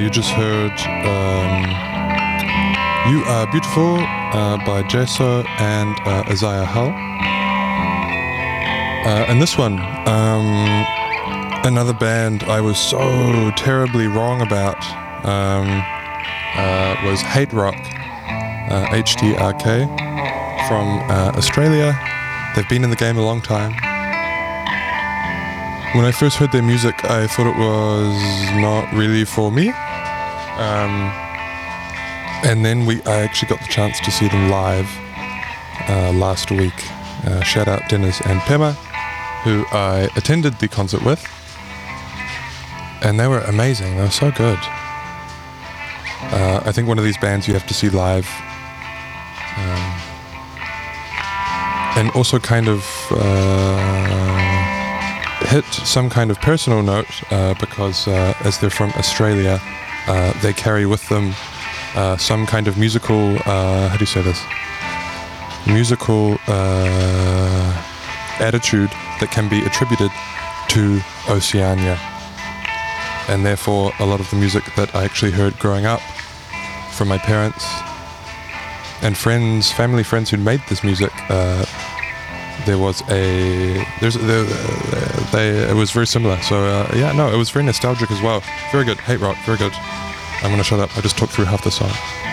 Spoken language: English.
You just heard You Are Beautiful by Jeso and Isaiah Hull. And this one, another band I was so terribly wrong about, was Hate Rock, HTRK, from Australia. They've been in the game a long time. When I first heard their music, I thought it was not really for me. And then I actually got the chance to see them live last week. Shout out Dennis and Pema, who I attended the concert with. And they were amazing. They were so good. I think one of these bands you have to see live. And also kind of hit some kind of personal note because as they're from Australia, they carry with them some kind of musical, how do you say this? Musical attitude that can be attributed to Oceania. And therefore, a lot of the music that I actually heard growing up from my parents and friends, family friends who made this music, it was very similar. So it was very nostalgic as well. Very good, Hate Rock, very good. I'm gonna shut up, I just talked through half the song.